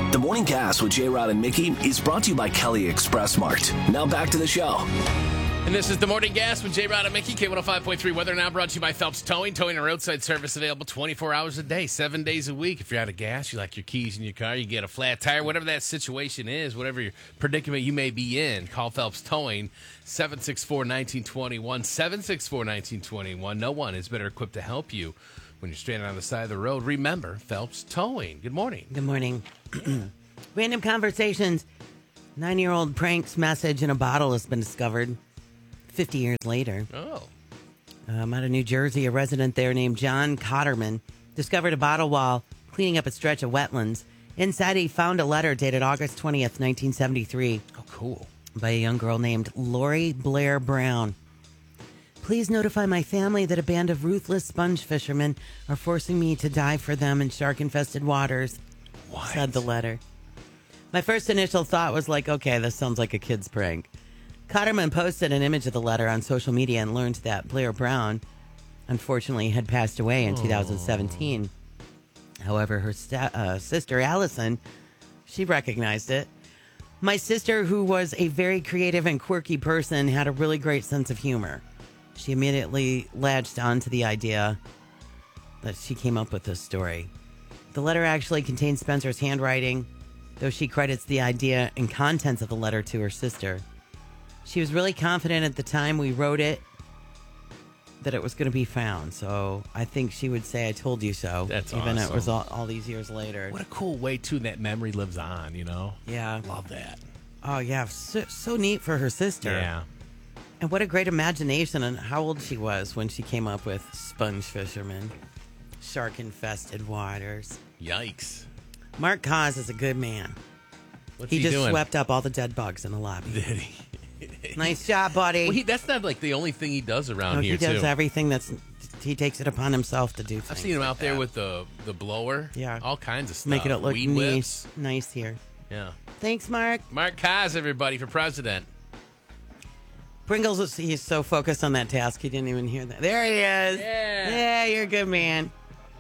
The Morning Gas with J-Rod and Mickey is brought to you by Kelly Express Mart. Now back to the show. And this is the Morning Gas with J-Rod and Mickey, K105.3 Weather Now, brought to you by Phelps Towing. Towing and roadside service available 24 hours a day, 7 days a week. If you're out of gas, you like your keys in your car, you get a flat tire, whatever that situation is, whatever your predicament you may be in, call Phelps Towing, 764-1921, 764-1921. No one is better equipped to help you when you're stranded on the side of the road. Remember, Phelps Towing. Good morning. Good morning. Random conversations. 9-year-old prank's message in a bottle has been discovered 50 years later. Oh. Out of New Jersey, a resident there named John Cotterman discovered a bottle while cleaning up a stretch of wetlands. Inside, he found a letter dated August 20th, 1973. Oh, cool. By a young girl named Lori Blair Brown. Please notify my family that a band of ruthless sponge fishermen are forcing me to dive for them in shark-infested waters, said the letter. My first initial thought was like, okay, this sounds like a kid's prank. Cotterman posted an image of the letter on social media and learned that Blair Brown, unfortunately, had passed away in 2017. However, her sister, Allison, she recognized it. My sister, who was a very creative and quirky person, had a really great sense of humor. She immediately latched onto the idea that she came up with this story. The letter actually contains Spencer's handwriting, though she credits the idea and contents of the letter to her sister. She was really confident at the time we wrote it that it was going to be found. So I think she would say, I told you so. That's even awesome. It was all these years later. What a cool way, too, that memory lives on, you know? Yeah. Love that. Oh, yeah. So neat for her sister. Yeah. And what a great imagination and how old she was when she came up with sponge fishermen, shark-infested waters. Yikes. Mark Cos is a good man. What's He just doing? swept up all the dead bugs in the lobby. Did he? Nice job, buddy. Well, that's not like the only thing he does around here, he does too. everything he takes it upon himself to do things. I've seen him like out there that. with the blower. Yeah. All kinds of stuff. Making it look Weed nice, whips. nice here. Yeah. Thanks, Mark. Mark Kaz, everybody, for president. Pringles, he's so focused on that task, he didn't even hear that. There he is. Yeah, you're a good man.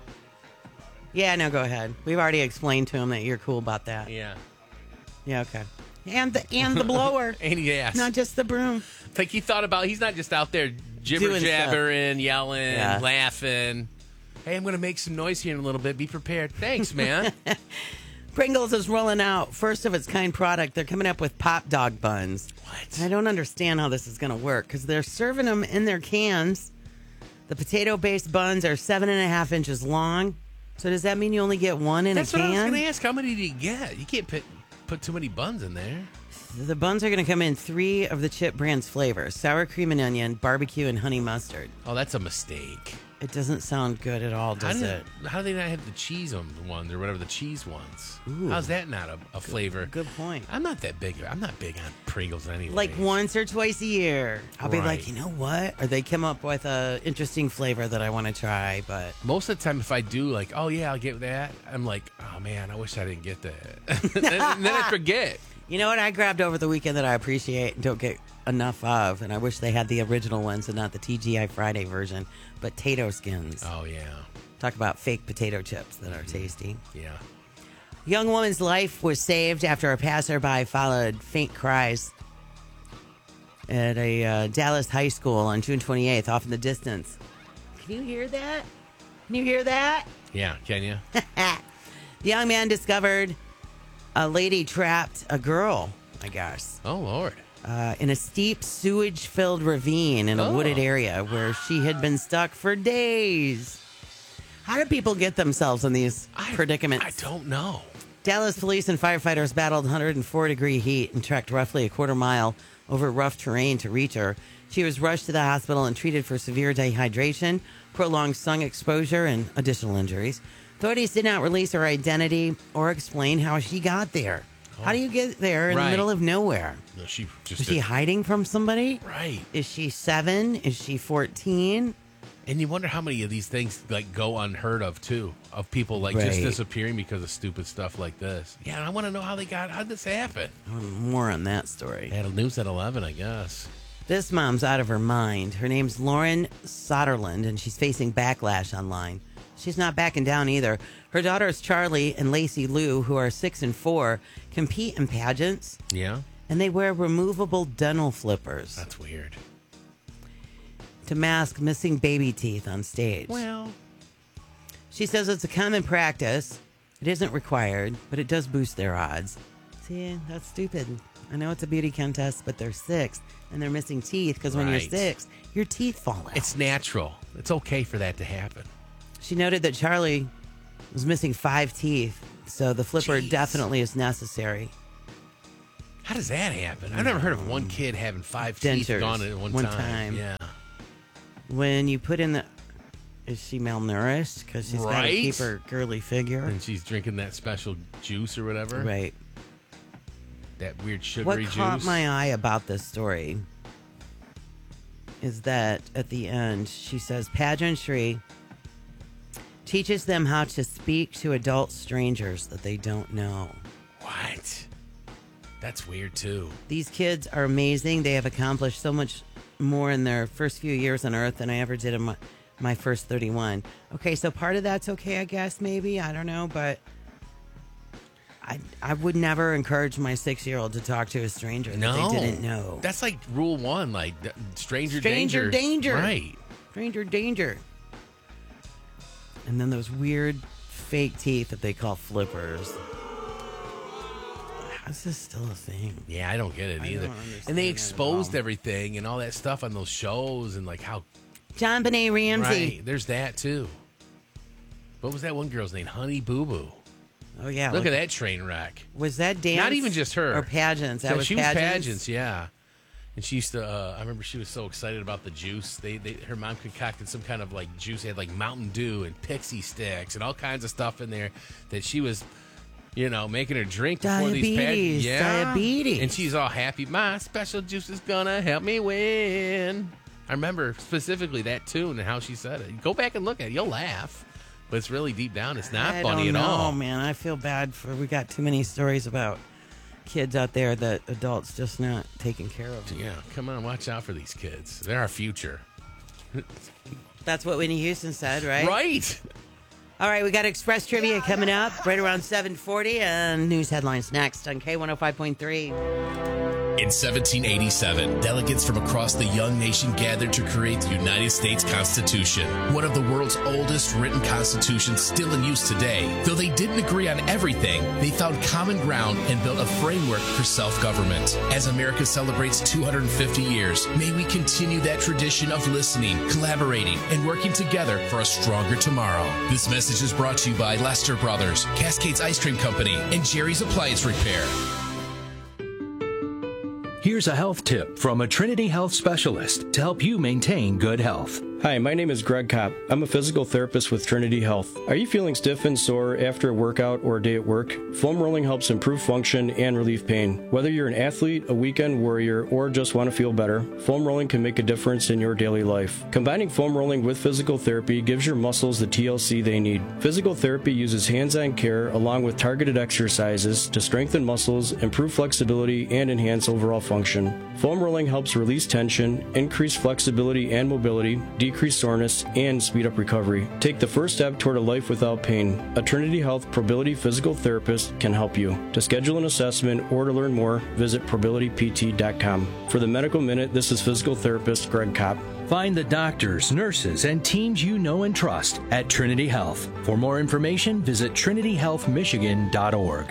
Yeah, no, go ahead. We've already explained to him that you're cool about that. Yeah. Yeah, okay. And the blower. And he asked. Not just the broom. Like he thought about, he's not just out there Doing jibber-jabbering, yelling, Yeah. laughing. Hey, I'm going to make some noise here in a little bit. Be prepared. Thanks, man. Pringles is rolling out first of its kind product. They're coming up with pop dog buns. What? I don't understand how this is going to work because they're serving them in their cans. The potato-based buns are 7.5 inches long. So does that mean you only get one in That's a can? what I was going to ask. How many do you get? You can't put too many buns in there. The buns are going to come in 3 of the Chip brand's flavors: sour cream and onion, barbecue, and honey mustard. Oh, that's a mistake. It doesn't sound good at all, does it? How do they not have the cheese ones or whatever, the cheese ones? Ooh. How's that not a flavor? Good point. I'm not that big. I'm not big on Pringles anyway. Like once or twice a year, I'll be Right. like, you know what? Or they come up with a interesting flavor that I want to try, but Most of the time, if I do, like, oh, yeah, I'll get that, I'm like, oh, man, I wish I didn't get that. and then I forget. you know what I grabbed over the weekend that I appreciate and don't get enough of, and I wish they had the original ones and not the TGI Friday version, but potato skins. Oh, yeah. Talk about fake potato chips that are tasty. Yeah. Young woman's life was saved after a passerby followed faint cries at a Dallas high school on June 28th, off in the distance. Can you hear that? Can you hear that? Yeah, can you? The young man discovered a lady trapped a girl, I guess, Oh, Lord. in a steep sewage-filled ravine in a wooded area where she had been stuck for days. How do people get themselves in these predicaments? I don't know. Dallas police and firefighters battled 104-degree heat and trekked roughly a quarter mile over rough terrain to reach her. She was rushed to the hospital and treated for severe dehydration, prolonged sun exposure, and additional injuries. Authorities did not release her identity or explain how she got there. How do you get there in the Right. middle of nowhere? No, she just Is she hiding from somebody? right. Is she 7? Is she 14? And you wonder how many of these things like go unheard of too, of people like just Right. disappearing because of stupid stuff like this. Yeah, I want to know how'd this happen? More on that story. They had news at 11, I guess. This mom's out of her mind. Her name's Lauren Soderland, and she's facing backlash online. She's not backing down either. Her daughters Charlie and Lacey Lou, who are 6 and 4, compete in pageants, Yeah. and they wear removable dental flippers That's weird. to mask missing baby teeth on stage. Well, She says it's a common practice. It isn't required, but it does boost their odds. See, that's stupid. I know it's a beauty contest, but they're 6 and they're missing teeth because when you're Right. 6, your teeth fall out. it's natural. It's okay for that to happen. She noted that Charlie was missing 5 teeth, so the flipper Jeez. definitely is necessary. How does that happen? I've never heard of one kid having 5 teeth Dentures. gone at one One time. time. Yeah. When you put in the... Is she malnourished? Because she's got to Right? keep her girly figure. And she's drinking that special juice or whatever. Right. That weird What sugary juice. caught my eye about this story is that at the end, she says pageantry teaches them how to speak to adult strangers that they don't know. What? That's weird too. These kids are amazing. They have accomplished so much more in their first few years on Earth than I ever did in my first 31. Okay, so part of that's okay, I guess, maybe. I don't know, but I would never encourage my 6-year-old to talk to a stranger that No. they didn't know. That's like rule 1, like stranger Stranger danger. Right. Stranger danger. And then those weird fake teeth that they call flippers. How's this still a thing? Yeah, I don't get it I either. don't understand And they it at exposed all. everything and all that stuff on those shows and like how John Benet Ramsey. right. There's that too. What was that one girl's name? Honey Boo Boo. Oh, yeah. Look at that train wreck. Was that dance? Not even just her. Or pageants? That So was she pageants? was pageants, yeah. And she used to. I remember she was so excited about the juice. Her mom concocted some kind of like juice. They had like Mountain Dew and Pixie Sticks and all kinds of stuff in there that she was, making her drink before these Diabetes, pageants. Yeah, diabetes. And she's all happy. My special juice is gonna help me win. I remember specifically that tune and how she said it. Go back and look at it. You'll laugh, but it's really deep down. It's not funny I don't at know, all. Man, I feel bad we got too many stories about kids out there that adults just not taking care of. Yeah, come on, watch out for these kids. They're our future. That's what Whitney Houston said, right? Right. All right, we got Express Trivia coming up right around 7:40 and news headlines next on K105.3. In 1787, delegates from across the young nation gathered to create the United States Constitution, one of the world's oldest written constitutions still in use today. Though they didn't agree on everything, they found common ground and built a framework for self-government. As America celebrates 250 years, may we continue that tradition of listening, collaborating, and working together for a stronger tomorrow. This message is brought to you by Lester Brothers, Cascades Ice Cream Company, and Jerry's Appliance Repair. Here's a health tip from a Trinity Health specialist to help you maintain good health. Hi, my name is Greg Kopp. I'm a physical therapist with Trinity Health. Are you feeling stiff and sore after a workout or a day at work? Foam rolling helps improve function and relieve pain. Whether you're an athlete, a weekend warrior, or just want to feel better, foam rolling can make a difference in your daily life. Combining foam rolling with physical therapy gives your muscles the TLC they need. Physical therapy uses hands-on care along with targeted exercises to strengthen muscles, improve flexibility, and enhance overall function. Foam rolling helps release tension, increase flexibility and mobility, decrease soreness, and speed up recovery. Take the first step toward a life without pain. A Trinity Health Probility Physical Therapist can help you. To schedule an assessment or to learn more, visit probilitypt.com. For the Medical Minute, this is physical therapist Greg Kopp. Find the doctors, nurses, and teams you know and trust at Trinity Health. For more information, visit trinityhealthmichigan.org.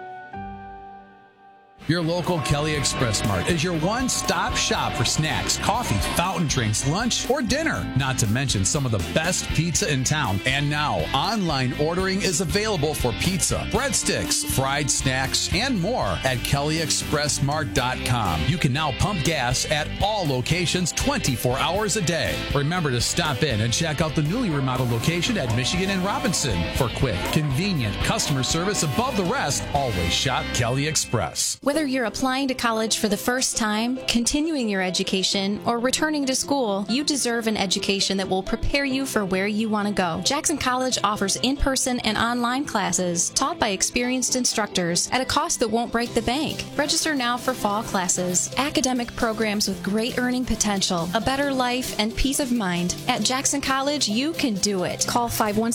Your local Kelly Express Mart is your one-stop shop for snacks, coffee, fountain drinks, lunch, or dinner. Not to mention some of the best pizza in town. And now, online ordering is available for pizza, breadsticks, fried snacks, and more at kellyexpressmart.com. You can now pump gas at all locations 24 hours a day. Remember to stop in and check out the newly remodeled location at Michigan and Robinson. For quick, convenient customer service above the rest, always shop Kelly Express. With Whether you're applying to college for the first time, continuing your education, or returning to school, you deserve an education that will prepare you for where you want to go. Jackson College offers in-person and online classes taught by experienced instructors at a cost that won't break the bank. Register now for fall classes, academic programs with great earning potential, a better life, and peace of mind. At Jackson College, you can do it. Call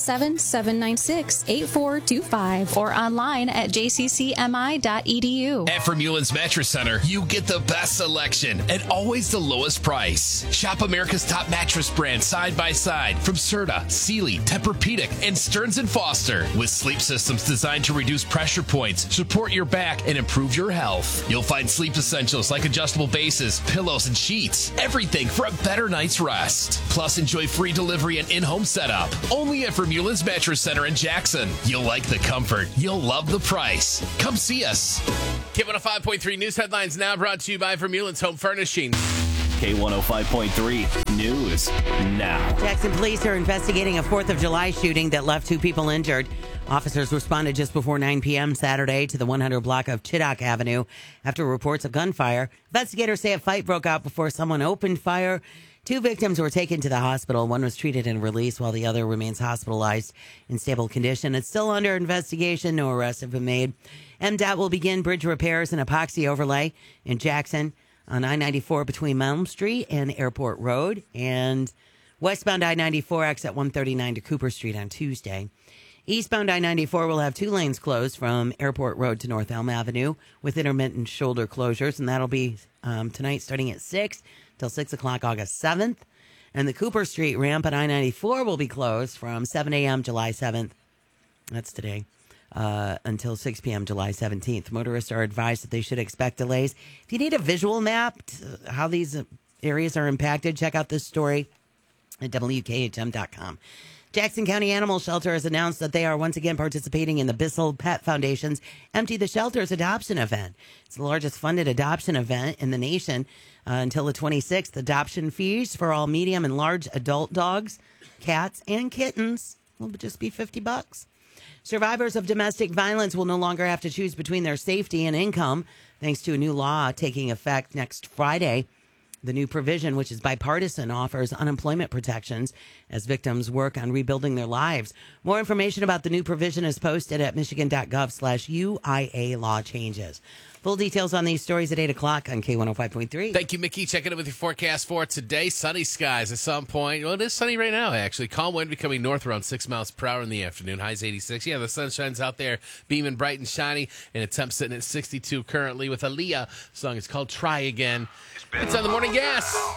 517-796-8425 or online at jccmi.edu. At Vermeulen's Mattress Center, you get the best selection at always the lowest price. Shop America's top mattress brands side by side from Serta, Sealy, Tempur-Pedic, and Stearns & Foster with sleep systems designed to reduce pressure points, support your back, and improve your health. You'll find sleep essentials like adjustable bases, pillows, and sheets. Everything for a better night's rest. Plus, enjoy free delivery and in-home setup. Only at Vermeulen's Mattress Center in Jackson. You'll like the comfort. You'll love the price. Come see us. K105.3 News Headlines now brought to you by Vermeulen's Home Furnishings. K105.3 News now. Jackson police are investigating a 4th of July shooting that left 2 people injured. Officers responded just before 9 p.m. Saturday to the 100 block of Chittock Avenue after reports of gunfire. Investigators say a fight broke out before someone opened fire. 2 victims were taken to the hospital. One was treated and released while the other remains hospitalized in stable condition. It's still under investigation. No arrests have been made. MDOT will begin bridge repairs and epoxy overlay in Jackson on I-94 between Elm Street and Airport Road, and westbound I-94 exit 139 to Cooper Street on Tuesday. Eastbound I-94 will have 2 lanes closed from Airport Road to North Elm Avenue with intermittent shoulder closures, and that'll be tonight starting at 6 till 6 o'clock August 7th. And the Cooper Street ramp at I-94 will be closed from 7 a.m. July 7th. That's today. Until 6 p.m. July 17th. Motorists are advised that they should expect delays. If you need a visual map to how these areas are impacted, check out this story at WKHM.com. Jackson County Animal Shelter has announced that they are once again participating in the Bissell Pet Foundation's Empty the Shelters adoption event. It's the largest funded adoption event in the nation until the 26th. Adoption fees for all medium and large adult dogs, cats, and kittens will just be $50. Survivors of domestic violence will no longer have to choose between their safety and income, thanks to a new law taking effect next Friday. The new provision, which is bipartisan, offers unemployment protections as victims work on rebuilding their lives. More information about the new provision is posted at michigan.gov/UIA law changes. Full details on these stories at 8 o'clock on K105.3. Thank you, Mickey. Checking in with your forecast for today. Sunny skies at some point. Well, it is sunny right now, actually. Calm wind becoming north around 6 miles per hour in the afternoon. Highs 86. Yeah, the sunshine's out there, beaming bright and shiny, and it's temp sitting at 62 currently with Aaliyah. The song is called Try Again. It's on the Morning Gas.